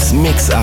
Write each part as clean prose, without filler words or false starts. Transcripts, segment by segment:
Robs Mix-Up.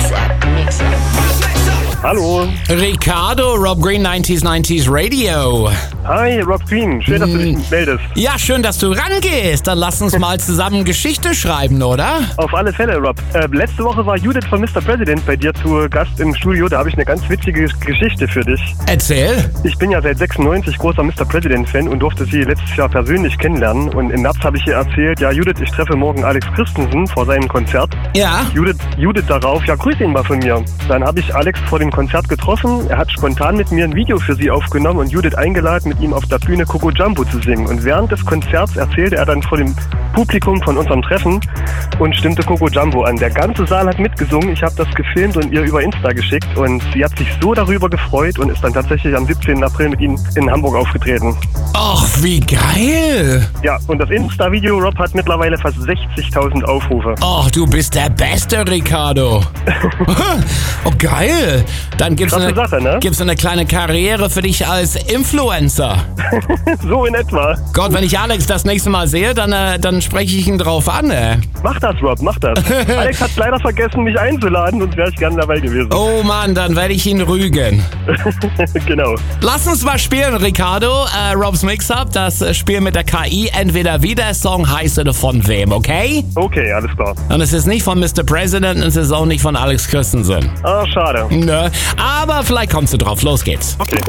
Hallo. Ricardo, Rob Green, 90s Radio. Hi, Rob Green. Schön, dass du dich meldest. Ja, schön, dass du rangehst. Dann lass uns mal zusammen Geschichte schreiben, oder? Auf alle Fälle, Rob. Letzte Woche war Judith von Mr. President bei dir zu Gast im Studio. Da habe ich eine ganz witzige Geschichte für dich. Erzähl. Ich bin ja seit 96 großer Mr. President-Fan und durfte sie letztes Jahr persönlich kennenlernen. Und im März habe ich ihr erzählt, ja Judith, ich treffe morgen Alex Christensen vor seinem Konzert. Ja. Judith darauf, ja grüß ihn mal von mir. Dann habe ich Alex vor dem Konzert getroffen. Er hat spontan mit mir ein Video für sie aufgenommen und Judith eingeladen, mit ihm auf der Bühne Coco Jumbo zu singen. Und während des Konzerts erzählte er dann vor dem Publikum von unserem Treffen und stimmte Coco Jumbo an. Der ganze Saal hat mitgesungen. Ich habe das gefilmt und ihr über Insta geschickt und sie hat sich so darüber gefreut und ist dann tatsächlich am 17. April mit ihm in Hamburg aufgetreten. Ach, wie geil. Ja, und das Insta-Video, Rob, hat mittlerweile fast 60.000 Aufrufe. Ach, du bist der Beste, Ricardo. Oh, geil. Dann gibt's eine kleine Karriere für dich als Influencer. So in etwa. Gott, wenn ich Alex das nächste Mal sehe, dann spreche ich ihn drauf an, Mach das, Rob, mach das. Alex hat leider vergessen, mich einzuladen, sonst wäre ich gerne dabei gewesen. Oh Mann, dann werde ich ihn rügen. Genau. Lass uns mal spielen, Ricardo. Robs Mix-Up, das Spiel mit der KI. Entweder wie der Song heißt oder von wem, okay? Okay, alles klar. Und es ist nicht von Mr. President und es ist auch nicht von Alex Christensen. Ah, schade. Nö, aber vielleicht kommst du drauf. Los geht's. Okay.